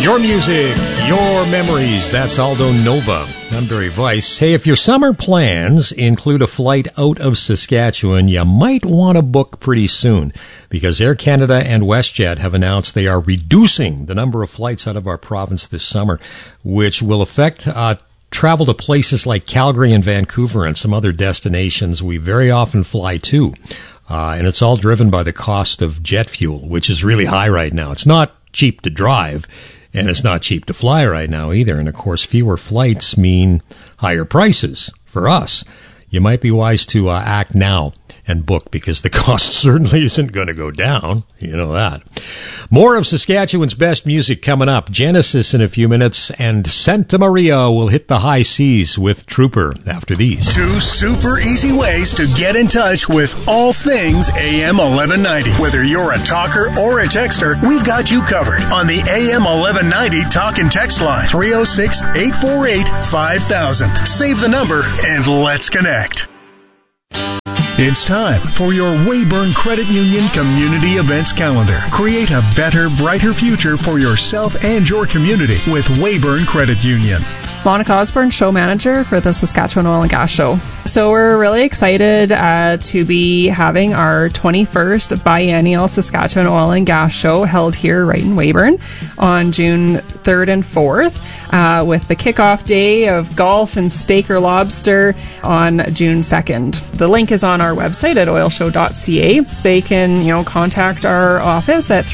Your music, your memories. That's Aldo Nova. I'm Barry Weiss. Hey, if your summer plans include a flight out of Saskatchewan, you might want to book pretty soon because Air Canada and WestJet have announced they are reducing the number of flights out of our province this summer, which will affect travel to places like Calgary and Vancouver and some other destinations we very often fly to. And it's all driven by the cost of jet fuel, which is really high right now. It's not cheap to drive, and it's not cheap to fly right now either. And, of course, fewer flights mean higher prices for us. You might be wise to act now and book because the cost certainly isn't going to go down. You know that. More of Saskatchewan's best music coming up. Genesis in a few minutes, and Santa Maria will hit the high seas with Trooper after these. 2 super easy ways to get in touch with all things AM 1190. Whether you're a talker or a texter, we've got you covered on the AM 1190 talk and text line, 306-848-5000. Save the number and let's connect. It's time for your Weyburn Credit Union Community Events Calendar. Create a better, brighter future for yourself and your community with Weyburn Credit Union. Monica Osborne, show manager for the Saskatchewan Oil and Gas Show. So we're really excited to be having our 21st biennial Saskatchewan Oil and Gas Show held here right in Weyburn on June 3rd and 4th with the kickoff day of golf and steak or lobster on June 2nd. The link is on our website at oilshow.ca. They can, contact our office at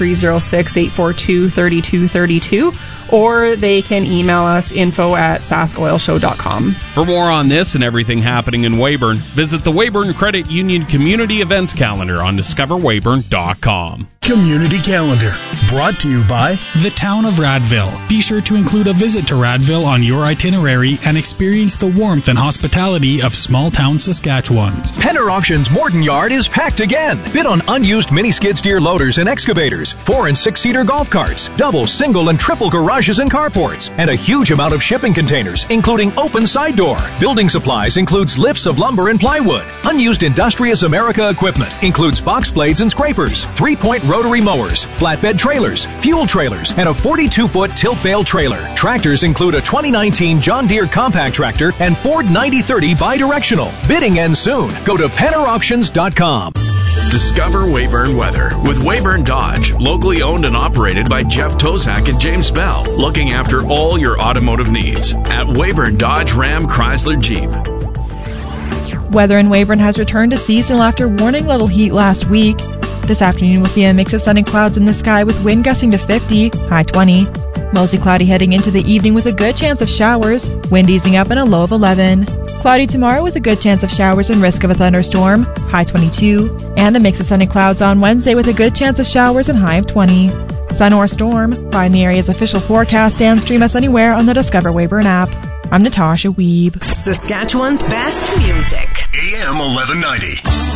306-842-3232, or they can email us info@saskoilshow.com. For more on this and everything happening in Weyburn, visit the Weyburn Credit Union Community Events Calendar on discoverweyburn.com. Community Calendar, brought to you by the Town of Radville. Be sure to include a visit to Radville on your itinerary and experience the warmth and hospitality of small town Saskatchewan. Penner Auctions Morton Yard is packed again. Bid on unused mini skid steer loaders and excavators, 4- and 6-seater golf carts, double, single, and triple garages and carports, and a huge amount of shipping containers, including open side door. Building supplies includes lifts of lumber and plywood. Unused Industrious America equipment includes box blades and scrapers, 3-point rotary mowers, flatbed trailers, fuel trailers, and a 42-foot tilt bale trailer. Tractors include a 2019 John Deere compact tractor and Ford 9030 bidirectional. Bidding ends soon. Go to PennerAuctions.com. Discover Weyburn weather with Weyburn Dodge, locally owned and operated by Jeff Tozak and James Bell, looking after all your automotive needs at Weyburn Dodge, Ram, Chrysler, Jeep. Weather in Weyburn has returned to seasonal after warning level heat last week. This afternoon we'll see a mix of sun and clouds in the sky with wind gusting to 50, high 20. Mostly cloudy heading into the evening with a good chance of showers, wind easing up and a low of 11. Cloudy tomorrow with a good chance of showers and risk of a thunderstorm, high 22. And a mix of sun and clouds on Wednesday with a good chance of showers and high of 20. Sun or storm, find the area's official forecast and stream us anywhere on the Discover Weyburn app. I'm Natasha Wiebe. Saskatchewan's best music. AM 1190.